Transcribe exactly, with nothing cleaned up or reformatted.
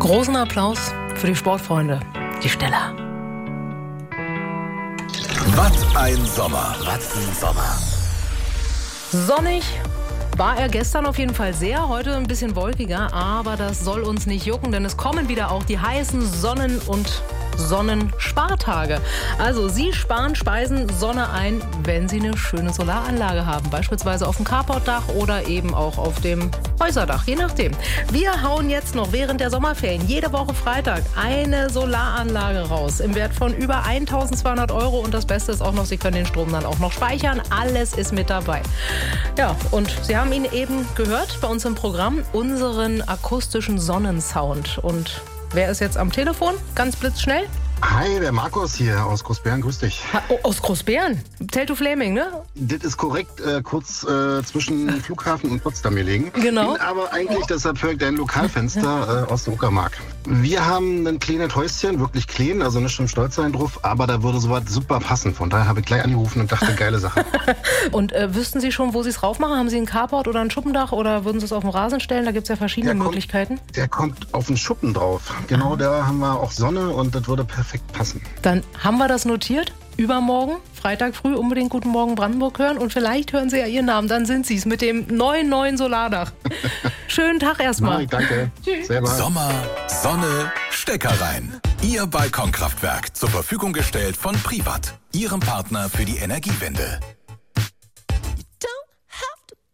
Großen Applaus für die Sportfreunde, die Steller. Was ein Sommer, was ein Sommer. Sonnig war er gestern auf jeden Fall sehr, heute ein bisschen wolkiger, aber das soll uns nicht jucken, denn es kommen wieder auch die heißen Sonnen- und Sonnenspartage. Also Sie sparen Speisen, Sonne ein, wenn Sie eine schöne Solaranlage haben, beispielsweise auf dem Carportdach oder eben auch auf dem Häuserdach, je nachdem. Wir hauen jetzt noch während der Sommerferien jede Woche Freitag eine Solaranlage raus im Wert von über eintausendzweihundert Euro und das Beste ist auch noch, Sie können den Strom dann auch noch speichern. Alles ist mit dabei. Ja, und Sie haben ihn eben gehört bei uns im Programm, unseren akustischen Sonnensound. Und wer ist jetzt am Telefon? Ganz blitzschnell. Hi, der Markus hier aus Großbären, grüß dich. Ha, oh, aus Großbären? Teltow Flaming, ne? Das ist korrekt, äh, kurz äh, zwischen Flughafen und Potsdam gelegen. Genau. Bin aber eigentlich deshalb für dein Lokalfenster äh, aus der Uckermark. Wir haben ein kleines Häuschen, wirklich klein, also nicht schon stolz sein drauf, aber da würde sowas super passen. Von daher habe ich gleich angerufen und dachte, geile Sache. Und äh, wüssten Sie schon, wo Sie es raufmachen? Haben Sie ein Carport oder ein Schuppendach oder würden Sie es auf den Rasen stellen? Da gibt es ja verschiedene der Möglichkeiten. Kommt, der kommt auf den Schuppen drauf. Genau, da haben wir auch Sonne und das würde perfekt passen. Dann haben wir das notiert. Übermorgen, Freitag früh, unbedingt Guten Morgen Brandenburg hören und vielleicht hören Sie ja Ihren Namen, dann sind Sie es mit dem neuen, neuen Solardach. Schönen Tag erstmal. Mari, danke. Tschüss. Selber. Sommer, Sonne, Stecker rein. Ihr Balkonkraftwerk zur Verfügung gestellt von Privat, Ihrem Partner für die Energiewende.